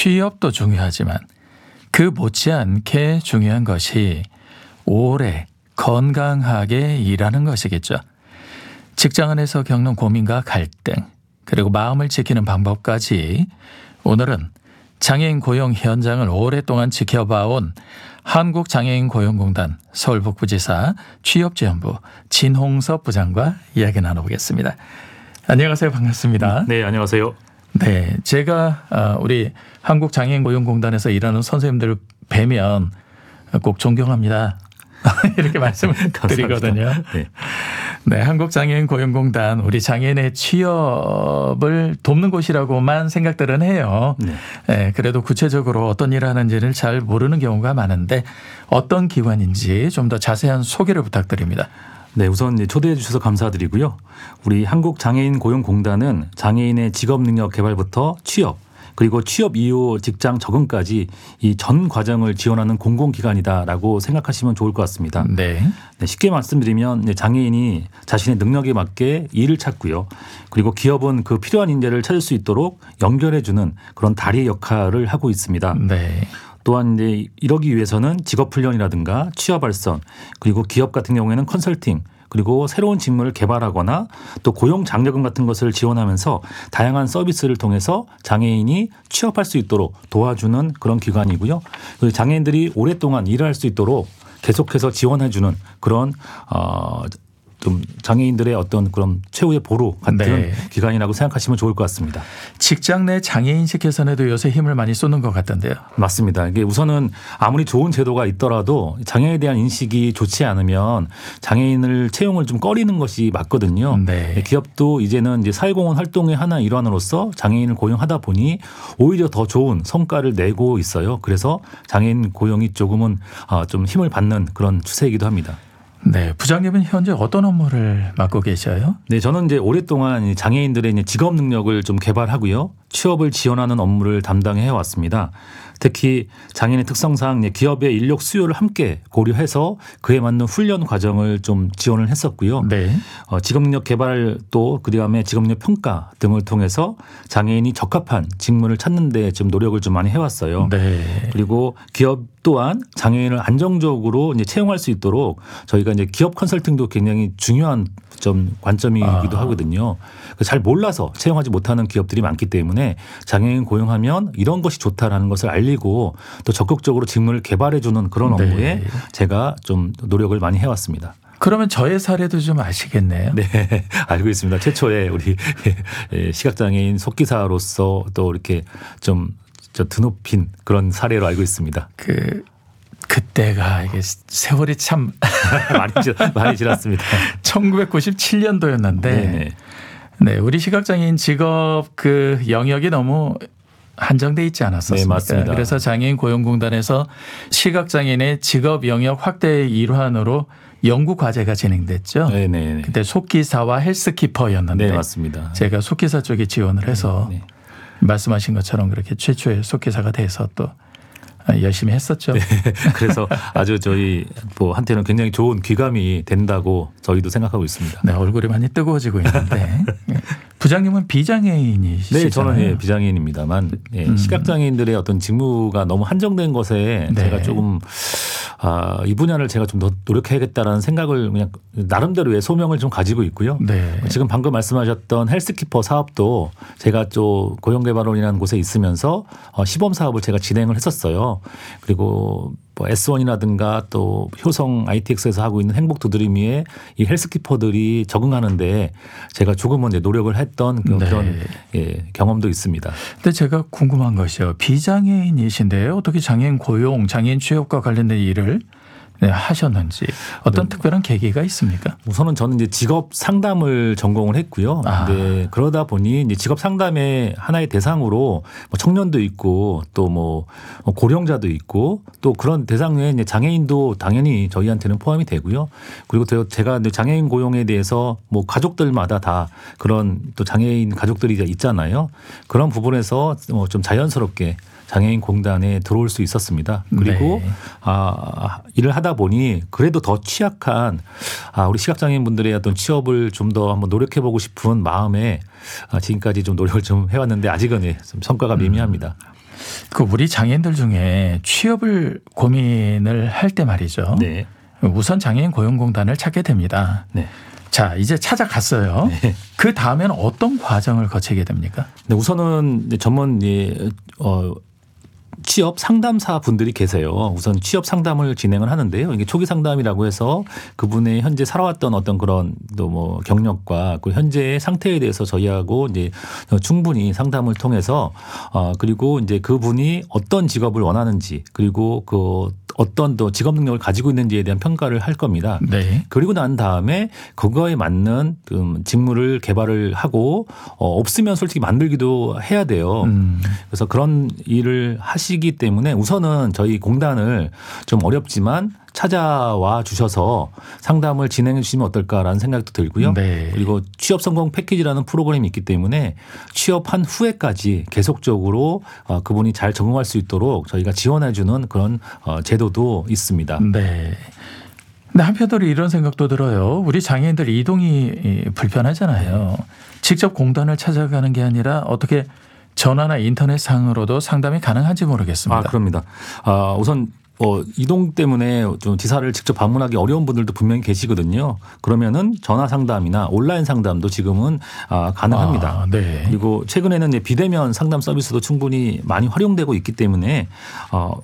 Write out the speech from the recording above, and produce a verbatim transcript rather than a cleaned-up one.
취업도 중요하지만 그 못지않게 중요한 것이 오래 건강하게 일하는 것이겠죠. 직장 안에서 겪는 고민과 갈등, 그리고 마음을 지키는 방법까지 오늘은 장애인 고용 현장을 오랫동안 지켜봐온 한국장애인고용공단 서울북부지사 취업지원부 진홍섭 부장과 이야기 나눠보겠습니다. 안녕하세요. 반갑습니다. 네, 안녕하세요. 네, 제가 우리 한국장애인고용공단에서 일하는 선생님들을 뵈면 꼭 존경합니다. 이렇게 말씀을 드리거든요. 네. 네, 한국장애인고용공단 우리 장애인의 취업을 돕는 곳이라고만 생각들은 해요. 네. 네, 그래도 구체적으로 어떤 일을 하는지를 잘 모르는 경우가 많은데 어떤 기관인지 좀 더 자세한 소개를 부탁드립니다. 네, 우선 초대해 주셔서 감사드리고요. 우리 한국장애인고용공단은 장애인의 직업능력 개발부터 취업, 그리고 취업 이후 직장 적응까지 이 전 과정을 지원하는 공공기관이다라고 생각하시면 좋을 것 같습니다. 네. 네, 쉽게 말씀드리면 장애인이 자신의 능력에 맞게 일을 찾고요. 그리고 기업은 그 필요한 인재를 찾을 수 있도록 연결해 주는 그런 다리 역할을 하고 있습니다. 네. 또한 이제 이러기 위해서는 직업훈련이라든가 취업 발전, 그리고 기업 같은 경우에는 컨설팅, 그리고 새로운 직무를 개발하거나 또 고용 장려금 같은 것을 지원하면서 다양한 서비스를 통해서 장애인이 취업할 수 있도록 도와주는 그런 기관이고요. 장애인들이 오랫동안 일을 할 수 있도록 계속해서 지원해 주는 그런 어 좀 장애인들의 어떤 그런 최후의 보루 같은 네. 기관이라고 생각하시면 좋을 것 같습니다. 직장 내 장애인식 개선에도 요새 힘을 많이 쏟는 것 같던데요. 맞습니다. 이게 우선은 아무리 좋은 제도가 있더라도 장애에 대한 인식이 좋지 않으면 장애인을 채용을 좀 꺼리는 것이 맞거든요. 네. 기업도 이제는 이제 사회공헌 활동의 하나 일환으로서 장애인을 고용하다 보니 오히려 더 좋은 성과를 내고 있어요. 그래서 장애인 고용이 조금은 좀 힘을 받는 그런 추세이기도 합니다. 네, 부장님은 현재 어떤 업무를 맡고 계셔요? 네, 저는 이제 오랫동안 장애인들의 이제 직업 능력을 좀 개발하고요, 취업을 지원하는 업무를 담당해 왔습니다. 특히 장애인의 특성상 기업의 인력 수요를 함께 고려해서 그에 맞는 훈련 과정을 좀 지원을 했었고요. 네. 어, 직업능력 개발 또 그다음에 직업능력 평가 등을 통해서 장애인이 적합한 직무를 찾는 데 좀 노력을 좀 많이 해왔어요. 네. 그리고 기업 또한 장애인을 안정적으로 이제 채용할 수 있도록 저희가 이제 기업 컨설팅도 굉장히 중요한 점 관점이기도 아. 하거든요. 잘 몰라서 채용하지 못하는 기업들이 많기 때문에 장애인 고용하면 이런 것이 좋다라는 것을 알리고 또 적극적으로 직무를 개발해 주는 그런 업무에 네. 제가 좀 노력을 많이 해왔습니다. 그러면 저의 사례도 좀 아시겠네요. 네, 알고 있습니다. 최초에 우리 시각장애인 속기사로서 또 이렇게 좀 저 드높인 그런 사례로 알고 있습니다. 그 그때가 이게 세월이 참 많이, 많이 지났습니다. 천구백구십칠 년도였는데 네네. 네, 우리 시각장애인 직업 그 영역이 너무 한정돼 있지 않았었습니까? 네, 맞습니다. 그래서 장애인고용공단에서 시각장애인의 직업 영역 확대의 일환으로 연구 과제가 진행됐죠. 네네. 그때 속기사와 헬스키퍼였는데 네, 맞습니다. 제가 속기사 쪽에 지원을 해서 네, 네. 말씀하신 것처럼 그렇게 최초의 속기사가 돼서 또 열심히 했었죠. 네, 그래서 아주 저희 뭐 한테는 굉장히 좋은 귀감이 된다고 저희도 생각하고 있습니다. 네, 얼굴이 많이 뜨거워지고 있는데 부장님은 비장애인이시잖아요. 네, 저는 예, 비장애인입니다만 예, 음. 시각장애인들의 어떤 직무가 너무 한정된 것에 네. 제가 조금 아, 이 분야를 제가 좀 더 노력해야겠다라는 생각을 그냥 나름대로의 소명을 좀 가지고 있고요. 네. 지금 방금 말씀하셨던 헬스키퍼 사업도 제가 또 고용개발원이라는 곳에 있으면서 시범 사업을 제가 진행을 했었어요. 그리고 뭐 에스원이라든가 또 효성 아이티엑스에서 하고 있는 행복 두드림이에 이 헬스키퍼들이 적응하는데 제가 조금은 노력을 했던 그런 네. 예, 경험도 있습니다. 근데 제가 궁금한 것이요. 비장애인이신데요. 어떻게 장애인 고용, 장애인 취업과 관련된 일을 네, 하셨는지 어떤 네. 특별한 계기가 있습니까? 우선은 저는 이제 직업 상담을 전공을 했고요. 아. 네, 그러다 보니 이제 직업 상담의 하나의 대상으로 뭐 청년도 있고 또 뭐 고령자도 있고 또 그런 대상에 이제 장애인도 당연히 저희한테는 포함이 되고요. 그리고 제가 장애인 고용에 대해서 뭐 가족들마다 다 그런 또 장애인 가족들이 있잖아요. 그런 부분에서 좀 자연스럽게 장애인 공단에 들어올 수 있었습니다. 그리고 네. 아, 일을 하다 보니 그래도 더 취약한 아, 우리 시각장애인 분들의 어떤 취업을 좀 더 한번 노력해보고 싶은 마음에 아, 지금까지 좀 노력을 좀 해왔는데 아직은 좀 성과가 미미합니다. 음. 그 우리 장애인들 중에 취업을 고민을 할 때 말이죠. 네. 우선 장애인 고용공단을 찾게 됩니다. 네. 자, 이제 찾아갔어요. 네. 그 다음에는 어떤 과정을 거치게 됩니까? 네, 우선은 전문 예, 어, 취업 상담사 분들이 계세요. 우선 취업 상담을 진행을 하는데요. 이게 초기 상담이라고 해서 그분의 현재 살아왔던 어떤 그런 또 뭐 경력과 그 현재의 상태에 대해서 저희하고 이제 충분히 상담을 통해서 어 그리고 이제 그분이 어떤 직업을 원하는지 그리고 그 어떤 또 직업 능력을 가지고 있는지에 대한 평가를 할 겁니다. 네. 그리고 난 다음에 그거에 맞는 좀 직무를 개발을 하고 어 없으면 솔직히 만들기도 해야 돼요. 음. 그래서 그런 일을 하시기 때문에 우선은 저희 공단을 좀 어렵지만 찾아와 주셔서 상담을 진행해 주시면 어떨까라는 생각도 들고요. 네. 그리고 취업 성공 패키지라는 프로그램이 있기 때문에 취업한 후에까지 계속적으로 그분이 잘 적응할 수 있도록 저희가 지원해 주는 그런 제도도 있습니다. 네. 근데 한편으로 이런 생각도 들어요. 우리 장애인들 이동이 불편하잖아요. 직접 공단을 찾아가는 게 아니라 어떻게 전화나 인터넷상으로도 상담이 가능한지 모르겠습니다. 아, 그럽니다. 아, 우선 어, 이동 때문에 좀 지사를 직접 방문하기 어려운 분들도 분명히 계시거든요. 그러면은 전화 상담이나 온라인 상담도 지금은 아, 가능합니다. 아, 네. 그리고 최근에는 비대면 상담 서비스도 충분히 많이 활용되고 있기 때문에 어,